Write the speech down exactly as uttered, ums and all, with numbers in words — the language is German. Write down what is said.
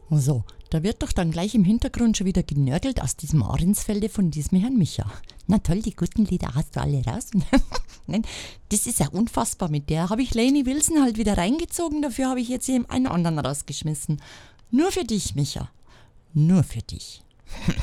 So, da wird doch dann gleich im Hintergrund schon wieder genörgelt aus diesem Ahrensfelde von diesem Herrn Micha. Na toll, die guten Lieder hast du alle raus. Nein, das ist ja unfassbar. Mit der habe ich Lainey Wilson halt wieder reingezogen, dafür habe ich jetzt eben einen anderen rausgeschmissen. Nur für dich, Micha. Nur für dich.